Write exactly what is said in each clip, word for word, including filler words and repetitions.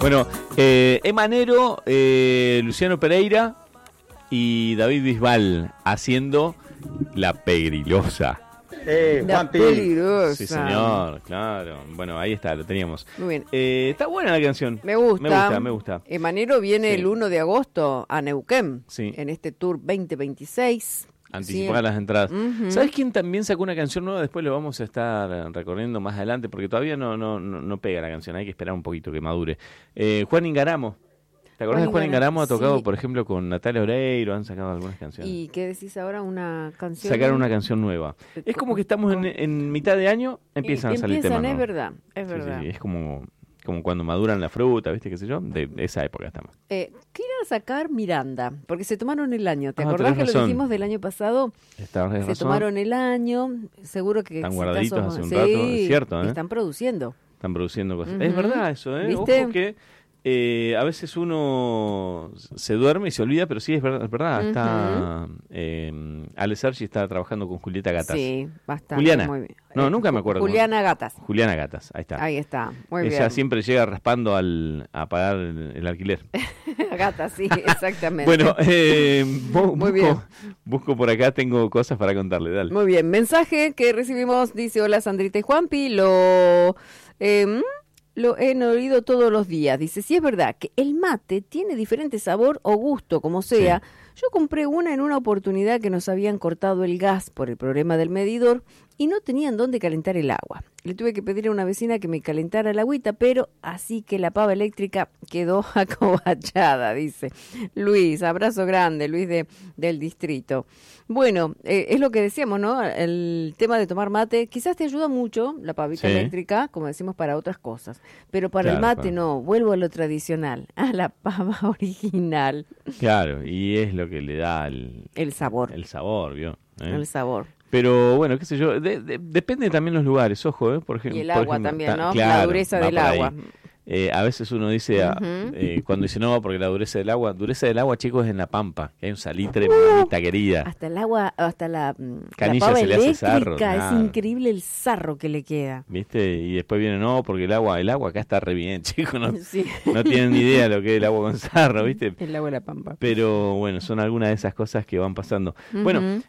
Bueno, eh, Emanero, eh, Luciano Pereira y David Bisbal haciendo La Pegrilosa. Eh, La Juanpi. Peligrosa. Sí, señor, claro. Bueno, ahí está, lo teníamos. Muy bien. Eh, está buena la canción. Me gusta. Me gusta, me gusta. Emanero viene Sí. el uno de agosto a Neuquén, Sí. en este tour veinte veintiséis. Anticipar Sí. las entradas. Ujú. ¿Sabes quién también sacó una canción nueva? Después lo vamos a estar recorriendo más adelante, porque todavía no, no, no, no pega la canción. Hay que esperar un poquito que madure. Eh, Juan Ingaramo. ¿Te acordás de Juan Ingaramo? Ha tocado, Sí. por ejemplo, con Natalia Oreiro. Han sacado algunas canciones. ¿Y qué decís ahora? ¿Una canción? Sacaron una canción nueva. Es como que estamos en, en mitad de año, empiezan Y- a salir empiezan, temas. es ¿no? verdad, es Sí, verdad. sí, sí, es como, como cuando maduran la fruta, ¿viste? ¿Qué sé yo? De, de esa época estamos. Eh, quieren sacar Miranda, porque se tomaron el año. ¿Te Ah, acordás que tenés lo razón. dijimos del año pasado? Está, Se tomaron el año, seguro que... Están si guardaditos acaso- hace un sí, rato, es cierto, ¿eh? Están produciendo. Están produciendo cosas. Ujú. Es verdad eso, ¿eh? ¿Viste? Ojo que eh, a veces uno se duerme y se olvida, pero sí, es verdad. Es verdad. Está, eh, Ale Sergi está trabajando con Julieta Gatas. Sí, bastante. Juliana. Muy bien. No, Eh, nunca me acuerdo. Juliana Gatas. Juliana Gatas, ahí está. Ahí está, muy Ella bien. siempre llega raspando al, a pagar el, el alquiler. Gatas, sí, exactamente. Bueno, eh, bu- Muy bien. busco, busco por acá, tengo cosas para contarle, dale. Muy bien, mensaje que recibimos, dice, hola Sandrita y Juanpi, lo, eh, lo he oído todos los días. Dice, si es verdad que el mate tiene diferente sabor o gusto, como sea. Sí. Yo compré una en una oportunidad que nos habían cortado el gas por el problema del medidor y no tenían dónde calentar el agua. Le tuve que pedir a una vecina que me calentara la agüita, pero así que la pava eléctrica quedó acobachada, dice Luis. Abrazo grande, Luis de, del distrito. Bueno, eh, es lo que decíamos, ¿no? El tema de tomar mate, quizás te ayuda mucho la pavita Sí. eléctrica, como decimos, para otras cosas. Pero para el Claro, mate para- no, vuelvo a lo tradicional, a la pava original, Claro, y es lo que le da el, el sabor, el sabor, ¿vio? ¿Eh? el sabor. Pero bueno, qué sé yo, de- de- depende también los lugares, ojo, ¿eh? Por ejemplo, Y el por agua ejemplo, también, ta- ¿no? claro, La dureza va del por ahí. agua. Eh, a veces uno dice, ah, Ujú. eh, cuando dice no, porque la dureza del agua, dureza del agua, chicos, es en la Pampa, que hay un salitre, mamita querida. Hasta el agua, hasta la, mm, la Canilla pava se le hace eléctrica, sarro, es claro. increíble el sarro que le queda. ¿Viste? Y después viene, no, porque el agua, el agua acá está re bien, chicos, no, Sí. no tienen ni idea lo que es el agua con sarro, ¿viste? El agua de la pampa. Pero bueno, son algunas de esas cosas que van pasando. Ujú. Bueno,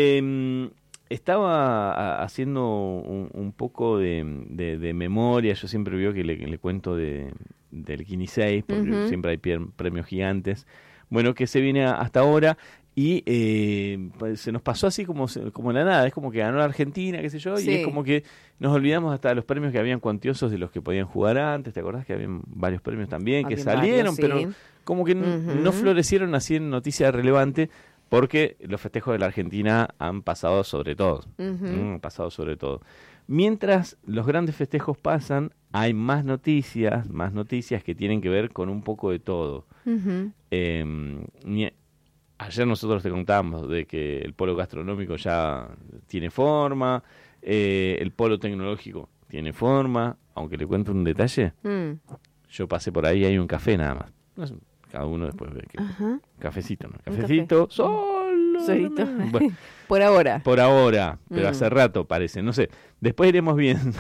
eh, estaba a- haciendo un, un poco de, de- de memoria. Yo siempre veo que le, que le cuento de, del quiniseis, porque Ujú. siempre hay pier- premios gigantes. Bueno, que se viene a- hasta ahora y eh, pues, se nos pasó así como, se- como la nada. Es como que ganó la Argentina, qué sé yo, Sí. y es como que nos olvidamos hasta de los premios que habían cuantiosos de los que podían jugar antes. ¿Te acordás que habían varios premios también que Habían salieron, varios, sí. pero como que n- Ujú. no florecieron así en noticia relevante? Porque los festejos de la Argentina han pasado sobre todo. Ujú. ¿no? Han pasado sobre todo. Mientras los grandes festejos pasan, hay más noticias, más noticias que tienen que ver con un poco de todo. Ujú. Eh, ni- ayer nosotros te contábamos de que el polo gastronómico ya tiene forma, eh, el polo tecnológico tiene forma, aunque le cuento un detalle, Mm. yo pasé por ahí, hay un café nada más. No sé, cada uno después ve que... Ajá. Cafecito, ¿no? Un Cafecito, café. solo. Solito. Bueno, Por ahora. por ahora, pero Mm. hace rato parece, no sé. Después iremos viendo.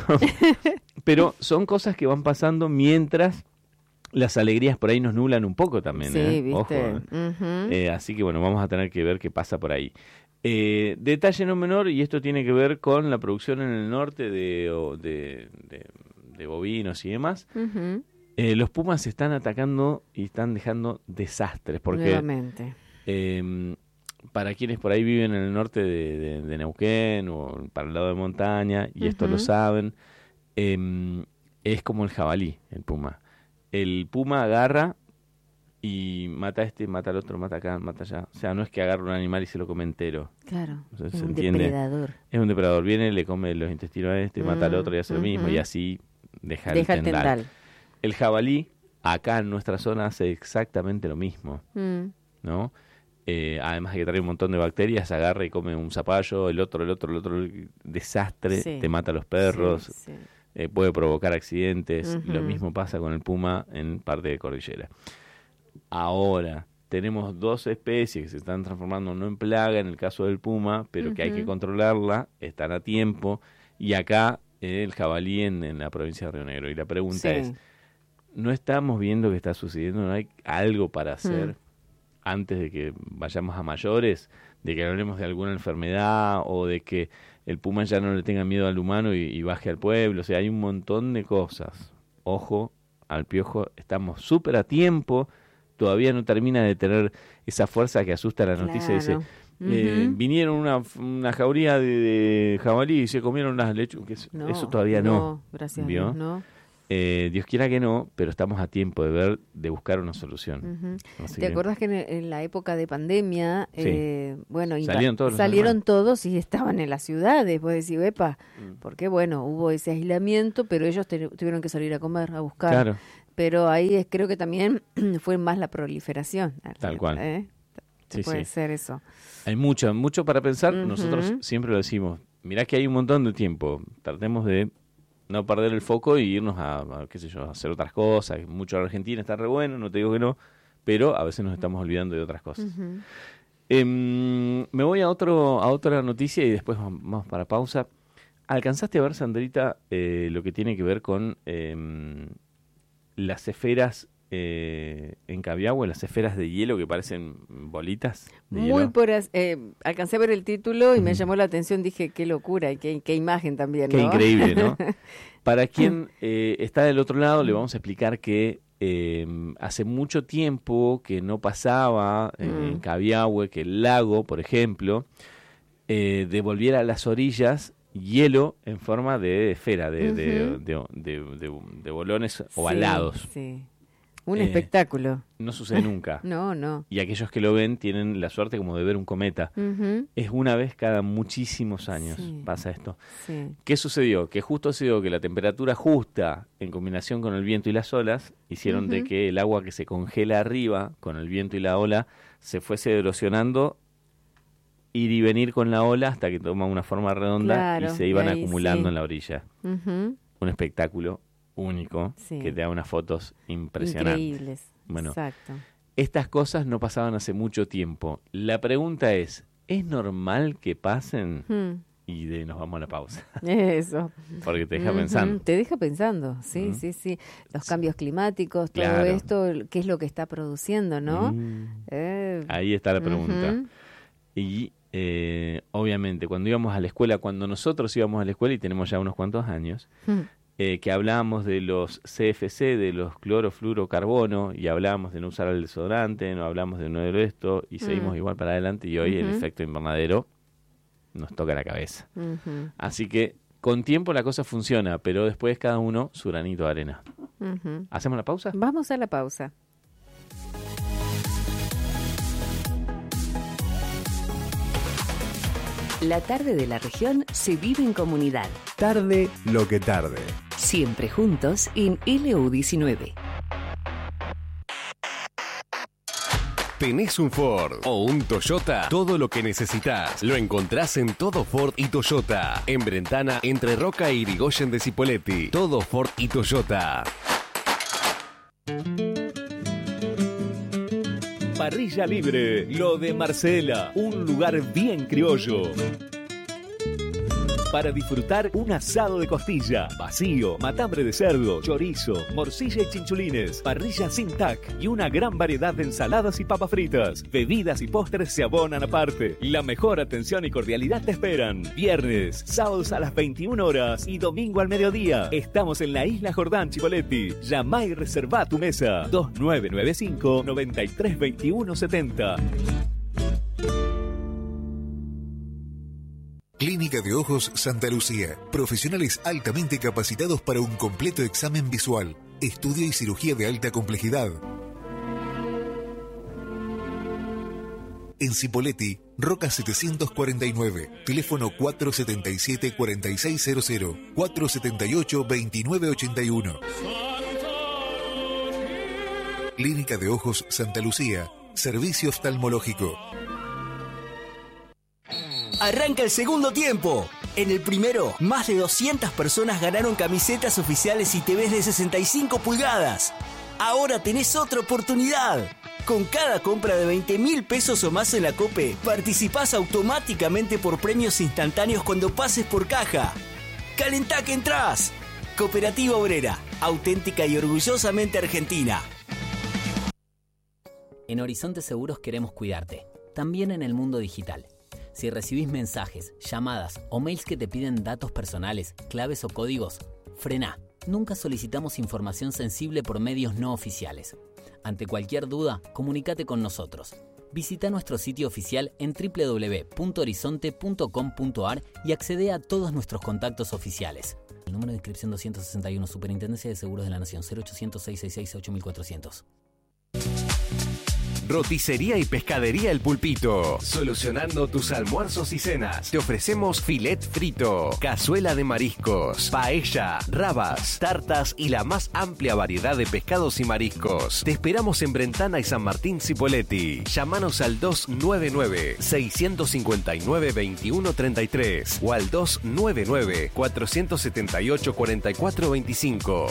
Pero son cosas que van pasando mientras las alegrías por ahí nos nulan un poco también. Sí, ¿eh? viste. Ojo, ¿eh? Ujú. Eh, así que bueno, vamos a tener que ver qué pasa por ahí. Eh, detalle no menor, y esto tiene que ver con la producción en el norte de, o de, de- de bovinos y demás. Ujú. Eh, los pumas se están atacando y están dejando desastres, porque Nuevamente. eh, para quienes por ahí viven en el norte de, de- de Neuquén o para el lado de montaña, y esto lo Ujú. saben, eh, es como el jabalí, el puma. El puma agarra y mata a este, mata al otro, mata acá, mata allá. O sea, no es que agarra un animal y se lo come entero. Claro. O sea, Es se un entiende. depredador. Es un depredador, viene, le come los intestinos a este, mata al Mm, otro y hace lo mismo, ujú. y así deja, Deja el el tendal. tendal. El jabalí, acá en nuestra zona, hace exactamente lo mismo, Mm. ¿no? Eh, además de que trae un montón de bacterias, agarra y come un zapallo, el otro, el otro, el otro, desastre, Sí. te mata a los perros, Sí, sí. eh, puede provocar accidentes. Ujú. Lo mismo pasa con el puma en parte de cordillera. Ahora, tenemos dos especies que se están transformando no en plaga en el caso del puma, pero que hay que Ujú. controlarla, están a tiempo, y acá eh, el jabalí en, en la provincia de Río Negro. Y la pregunta Sí. es, no estamos viendo que está sucediendo, no hay algo para hacer Mm. antes de que vayamos a mayores, de que hablemos de alguna enfermedad o de que el puma ya no le tenga miedo al humano y, y baje al pueblo. O sea, hay un montón de cosas. Ojo al piojo, estamos súper a tiempo, todavía no termina de tener esa fuerza que asusta la noticia. Dice, Claro. eh, Ujú. vinieron una, una jauría de, de jabalí y se comieron unas lechugas. No, Eso todavía no. No, gracias ¿Vio? a Dios, no. Eh, Dios quiera que no, pero estamos a tiempo de ver, de buscar una solución. Ujú. Así ¿Te que- acordás que en, en la época de pandemia, Sí. eh, bueno, inva- Salieron todos los salieron animales. todos y estaban en las ciudades? Vos decís, epa, Mm. porque bueno, hubo ese aislamiento, pero ellos te- tuvieron que salir a comer, a buscar. Claro, Pero ahí es, creo que también fue más la proliferación. Tal cual. ¿Eh? sí, Puede sí. ser eso. Hay mucho, mucho para pensar. Ujú. Nosotros siempre lo decimos. Mirá que hay un montón de tiempo. Tratemos de no perder el foco y irnos a, a, qué sé yo, a hacer otras cosas. Mucho en Argentina está re bueno, no te digo que no, pero a veces nos estamos olvidando de otras cosas. Ujú. Em, me voy a otro a otra noticia y después vamos para pausa. ¿Alcanzaste a ver, Sandrita, eh, lo que tiene que ver con em, las esferas eh, en Cabiagüe, las esferas de hielo que parecen bolitas de Muy hielo? por as- eh, alcancé a ver el título y me Ujú. llamó la atención, dije, qué locura y qué, qué imagen también, Qué ¿no? increíble, ¿no? Para quien eh, está del otro lado, le vamos a explicar que eh, hace mucho tiempo que no pasaba eh, Mm. en Cabiagüe que el lago, por ejemplo, eh, devolviera a las orillas hielo en forma de esfera, de, de, Ujú. de, de- de- de bolones Sí, ovalados. Sí, un Eh, espectáculo. No sucede nunca. No, no. Y aquellos que lo ven tienen la suerte como de ver un cometa. Ujú. Es una vez cada muchísimos años Sí. pasa esto. Sí. ¿Qué sucedió? Que justo se dio que la temperatura justa en combinación con el viento y las olas hicieron de Ujú. que el agua que se congela arriba con el viento y la ola se fuese erosionando, ir y venir con la ola hasta que toma una forma redonda Claro, y se iban y ahí acumulando sí. en la orilla. Ujú. Un espectáculo único Sí. que te da unas fotos impresionantes. Increíbles. Bueno. Exacto. Estas cosas no pasaban hace mucho tiempo. La pregunta es, ¿es normal que pasen? Mm. Y de, nos vamos a la pausa, Eso. porque te deja Ujú. pensando. Te deja pensando, sí, Ujú. sí, sí. Los cambios climáticos, todo Claro. esto, ¿qué es lo que está produciendo, no? Mm. Eh, Ahí está la pregunta. ujú. Y eh, obviamente cuando íbamos a la escuela, cuando nosotros íbamos a la escuela, y tenemos ya unos cuantos años, Mm. eh, que hablábamos de los C F C, de los clorofluorocarbono, y hablábamos de no usar el desodorante, no hablamos de no de esto, y seguimos Mm. igual para adelante, y hoy el Ujú. efecto invernadero nos toca la cabeza. Ujú. Así que con tiempo la cosa funciona, pero después cada uno su granito de arena. Ujú. ¿Hacemos la pausa? Vamos a la pausa. La tarde de la región se vive en comunidad. Tarde lo que tarde. Siempre juntos en L U diecinueve. ¿Tenés un Ford o un Toyota? Todo lo que necesitas lo encontrás en Todo Ford y Toyota. En Brentana, entre Roca e Irigoyen de Cipolletti. Todo Ford y Toyota. Parrilla Libre, lo de Marcela, un lugar bien criollo. Para disfrutar un asado de costilla, vacío, matambre de cerdo, chorizo, morcilla y chinchulines, parrilla sin tac y una gran variedad de ensaladas y papas fritas. Bebidas y postres se abonan aparte. La mejor atención y cordialidad te esperan. Viernes, sábados a las veintiuna horas y domingo al mediodía. Estamos en la Isla Jordán, Chipolletti. Llama y reserva tu mesa. dos nueve nueve cinco, nueve tres dos uno siete cero. Clínica de Ojos Santa Lucía. Profesionales altamente capacitados para un completo examen visual, estudio y cirugía de alta complejidad. En Cipolletti, Roca setecientos cuarenta y nueve, teléfono cuatro siete siete, cuatro seis cero cero, cuatro siete ocho, dos nueve ocho uno. Clínica de Ojos Santa Lucía, servicio oftalmológico. Arranca el segundo tiempo. En el primero, más de doscientas personas ganaron camisetas oficiales y T Vs de sesenta y cinco pulgadas. Ahora tenés otra oportunidad. Con cada compra de veinte mil pesos o más en la COPE, participás automáticamente por premios instantáneos cuando pases por caja. ¡Calentá que entrás! Cooperativa Obrera. auténtica y orgullosamente argentina. En Horizonte Seguros queremos cuidarte, también en el mundo digital. Si recibís mensajes, llamadas o mails que te piden datos personales, claves o códigos, frená. Nunca solicitamos información sensible por medios no oficiales. Ante cualquier duda, comunícate con nosotros. Visita nuestro sitio oficial en doble u doble u doble u punto horizonte punto com punto a r y accede a todos nuestros contactos oficiales. El número de inscripción doscientos sesenta y uno, Superintendencia de Seguros de la Nación, cero ochocientos, seiscientos sesenta y seis, ocho mil cuatrocientos. Roticería y Pescadería El Pulpito. Solucionando tus almuerzos y cenas. Te ofrecemos filet frito, cazuela de mariscos, paella, rabas, tartas y la más amplia variedad de pescados y mariscos. Te esperamos en Brentana y San Martín Cipolletti. Llámanos al dos nueve nueve, seis cinco nueve, dos uno tres tres o al dos nueve nueve, cuatro siete ocho, cuatro cuatro dos cinco.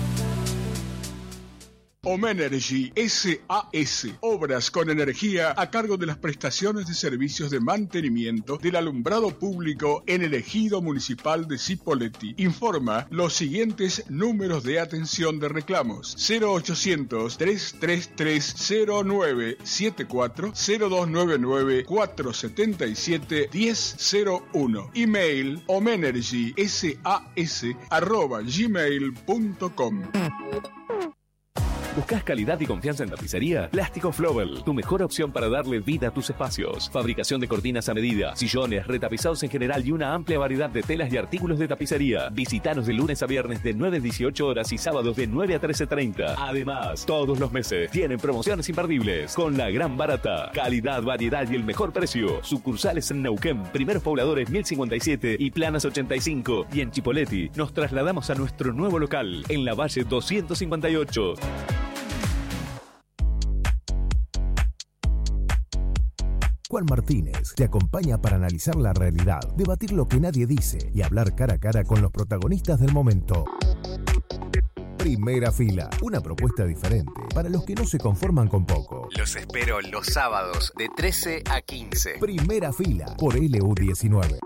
Omenergy S A S, obras con energía a cargo de las prestaciones de servicios de mantenimiento del alumbrado público en el ejido municipal de Cipolletti. Informa los siguientes números de atención de reclamos: cero ochocientos, trescientos treinta y tres, cero nueve setenta y cuatro, cero dos nueve nueve, cuatro siete siete, uno cero cero uno. Email omenergysas arroba gmail punto com. ¿Buscas calidad y confianza en tapicería? Plástico Flowell, tu mejor opción para darle vida a tus espacios. Fabricación de cortinas a medida, sillones, retapizados en general y una amplia variedad de telas y artículos de tapicería. Visítanos de lunes a viernes de nueve a dieciocho horas y sábados de nueve a trece treinta. Además, todos los meses tienen promociones imperdibles con la gran barata. Calidad, variedad y el mejor precio. Sucursales en Neuquén, Primeros Pobladores mil cincuenta y siete y Planas ochenta y cinco. Y en Cipolletti nos trasladamos a nuestro nuevo local en la Valle doscientos cincuenta y ocho. Juan Martínez te acompaña para analizar la realidad, debatir lo que nadie dice y hablar cara a cara con los protagonistas del momento. Primera Fila, una propuesta diferente para los que no se conforman con poco. Los espero los sábados de trece a quince. Primera Fila por L U diecinueve.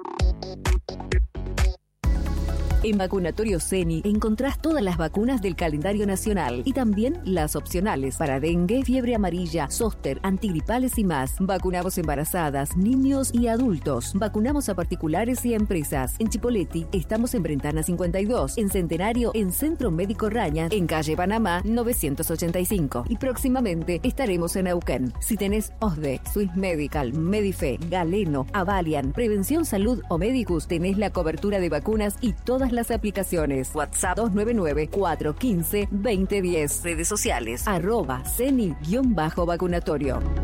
En Vacunatorio Ceni encontrás todas las vacunas del calendario nacional y también las opcionales para dengue, fiebre amarilla, zóster, antigripales y más. Vacunamos embarazadas, niños y adultos. Vacunamos a particulares y a empresas. En Cipolletti estamos en Brentana cincuenta y dos, en Centenario en Centro Médico Raña, en calle Panamá novecientos ochenta y cinco. Y próximamente estaremos en Neuquén. Si tenés O S D E, Swiss Medical, Medife, Galeno, Avalian, Prevención Salud o Medicus, tenés la cobertura de vacunas y todas las aplicaciones. WhatsApp dos nueve nueve, cuatro uno cinco, dos cero uno cero. Redes sociales arroba ceni-vacunatorio.